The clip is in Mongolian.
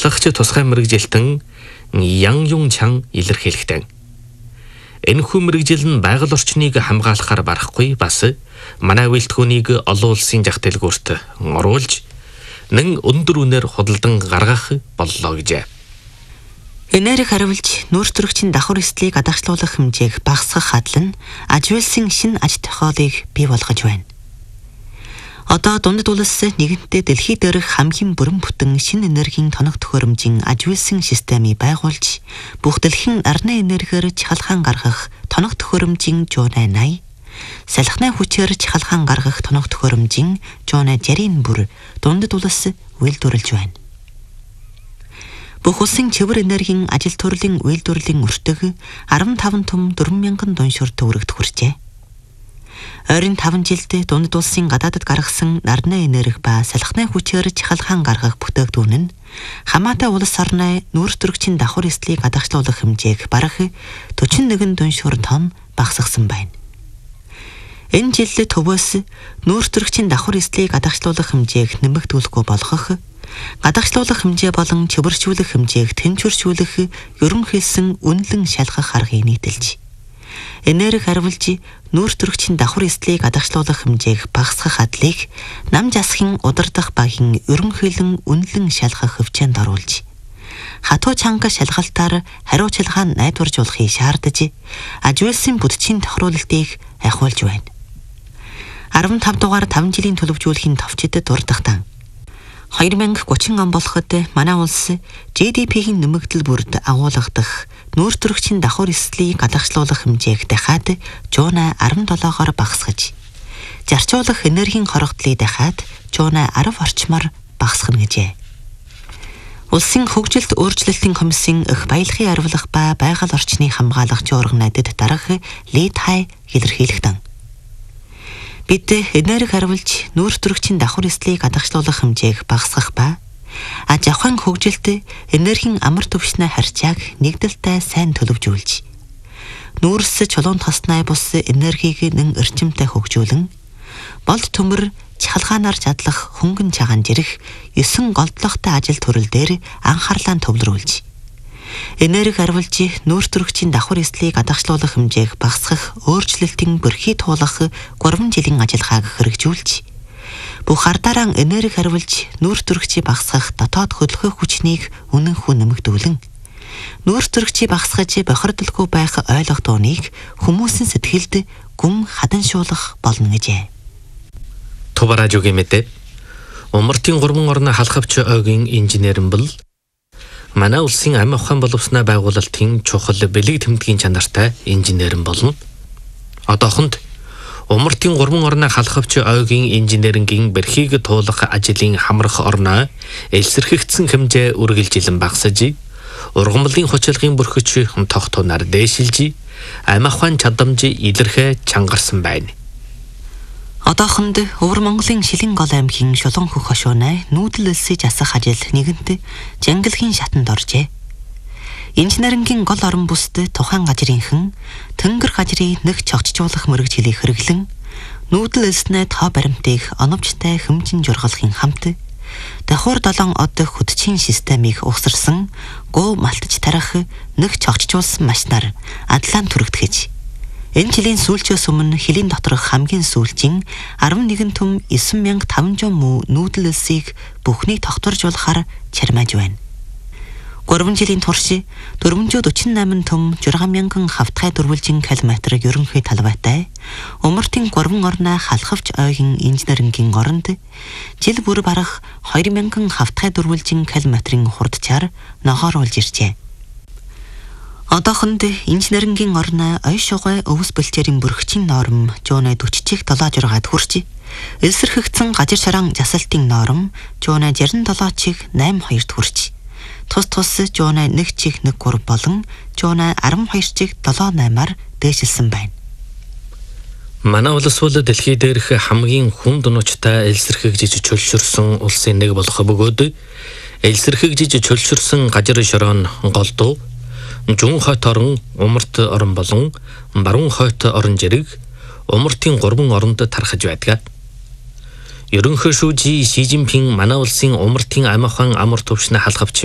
туршлагач тусгай мэргэжилтэн Ян Юн Чан илэрхийлэхдээ энэхүү мэргэжил нь байгаль орчныг хамгаалахаар барахгүй бас манай үйлдвэрийг олон улсын зах дэлгүүрт оруулж нэн өндөр үнээр худалдан гаргах боллоо гэжээ. Энерги хариулж нүүр төрөгчийн давхар эслийг гадагшлуулах хэмжээг багасгах хадал нь аж үйлсийн шинэ аж тохиолыг бий болгож байна. Одоо дундад улс нэгэнтээ дэлхийд дээрх хамгийн бүрэн бүтэн шинэ энергийн тоног төхөөрөмжийн аж үйлсийн системийг байгуулж бүх дэлхийн арны энергиэр чахалгаан гаргах тоног төхөөрөмжийн Жуунай 80, салхины хүчээр чахалгаан гаргах тоног төхөөрөмжийн Жуунай 60-ийн бүр дундад улс үйлдвэрлэж байна. Бүх улсын цэвэр энергийн ажил төрлийн үйлдвэрлэлийн өртөг 15 том 4,000 дуншуур төгрөгт хүрчээ. Ойрын 5 жилд дундад улсын гадаадд гаргасан нарны энерги ба салхины хүчээр чахалгаан гаргах бүтээгдэхүүн нь хамаатай улс орны нүүр төрөгчийн давхар эслийг гадагшлуулах хэмжээг бараг 41 дуншуур тонн багасгасан байна. Энэ жил төвөөс нүүр төрөгчийн давхар эслийг гадагшлуулах хэмжээг нэмэгдүүлэхгүй болгох, гадагшлуулах хэмжээ болон чөвөршүүлэх хэмжээг тэнцвэршүүлэх ерөнхийдсөн үнэлэн шалгах аргыг нийтэлж, энерги хариулж нүүр төрөгчийн давхар эслийг гадагшлуулах хэмжээг багасгах хадлыг нам засгийн удирдах багийн ерөнхийлөн үнэлэн шалгах хөвчөөнд оруулж, хатуу чанга шалгалтаар хариуцлагаа найдваржуулахыг шаардаж, аж үйлсийн бүдчийн тохируулалтыг ахиулж байна. 15 дугаар 5 жилийн төлөвжүүлэхийн товчид дурдахтан 2030 он болоход манай улс GDP-ийн нэмэгдэл бүрд агуулгадах нүүр төрөгчийн давхар эслийг гадагшлуулах хэмжээг дахиад Жуунай 17-оор багасгаж, зарцуулах энергийн хорогдлыг дахиад Жуунай 10 орчмоор багасгана гэжээ. Улсын хөгжилт өөрчлөлтийн комиссийн их баялагын арвилах ба байгаль орчныг хамгаалагч орган найдад дарга Ли Тай илэрхийлэхдээ бид энерги хариулж нүүр төрөгчийн давхар эслийг гадагшлуулах хэмжээг багасгах ба аж ахуйн хөгжилд энергийн амар түвшний харьцааг нэгдэлтэй сайн төлөвжүүлж, нүүрс чулуун тоснай бус энергийг нэн эрчимтэй хөгжүүлэн, болд төмөр чахалгаанаар чадлах хөнгөн чагаан жирэх 9 голдлогтой ажил төрөл дээр анхаарлаа төвлөрүүлж, энерги хариулж нүүр төрөгчийн давхар эслийг гадагшлуулах хэмжээг багасгах өөрчлөлтийн бөрхий туулах 3 жилийн ажиллагааг хэрэгжүүлж, бүх ардараа энерги хариулж нүүр төрөгчийг багасгах дотоод хөдөлгөөх хүчнийг үнэнхүү нэмэгдүүлэн, нүүр төрөгчийг багасгаж бохирдолгүй байх ойлгодооныг хүмүүсийн сэтгэлд гүн хаданшуулах болно гэжээ. Тубаражугийн мэдээ. Умартын 3 орны халхавч ойгийн инженерэн бол манай улсын амь ухаан боловсноо байгуулалтын чухал бэлэг тэмдгийн чанартай инженерэн болно. Одоохонд Умартын 3 орны халхавч ойгийн инженерингийн бэрхийг туулах ажлын хамрах орноо элсэрхэгдсэн хэмжээ үргэлжилэн багасж, ургамлын хүчилгын бүрхөч тогтооноор дээшилж, амь ухаан чадамж илэрхэ чангарсан байна. Одоохонд Өвөр Монголын Шилэн гол аймгийн Шулуун хөх хошуунай нүүдэл элсэж асах ажил нэгэнт жангилгийн шатанд оржээ. Инженерингийн гол орон бүсд тухайн газрынхан тэнгэр газрыг нэг чогчжуулах мэргэжилийг хэрэглэн нүүдэл элснээ тоо баримтыг оновчтой хэмжин жургалахын хамт давхар 7 од хөдчийн системийг угсарсан гоо малтаж тарах нэг чогчжуулсан машинаар адлаан түрэгдэхэж, энэ жилийн сүүлчээс өмнө хилийн доторх хамгийн сүүлчийн 11 том 9500 муу нүүдэл элсийг бүхнийг тогтворжуулахаар чармааж байна. 3 жилийн турш 448 том 6000 хавтгай дөрвөлжин километр ерөнхий талбайтай Умартын 3 орны халхавч ойгийн инженерингийн оронд жил бүр барах 2000 хавтгай дөрвөлжин километрийн хурдчаар ногооруулж иржээ. Одоохонд инженерингийн орны ой шугай өвс бэлчээрийн бүрхчийн норм Жуунай 40-ийг 76-ад хүрч, элсэрхэгдсэн газар шаран засалтын норм Жуунай 67-ийг 82-д хүрч, тус Жуунай 1-ийг 1-3 болон Жуунай 12-ийг 7-8-аар дээшилсэн байна. Манай улс бол дэлхий дээрх хамгийн хүнд нуучтай элсэрхэгжиж чөлшөрсөн улсын нэг болох бөгөөд элсэрхэгжиж чөлшөрсөн газар шорон голдуу Жун хойт орон, Умарт орон болон Баруун хойт орон жирэг Умартын 3 оронд тархаж байдаг. Ерөнхий шүүжи Ши Жинпин манай улсын Умартын амь ухаан амар түвшний халхавч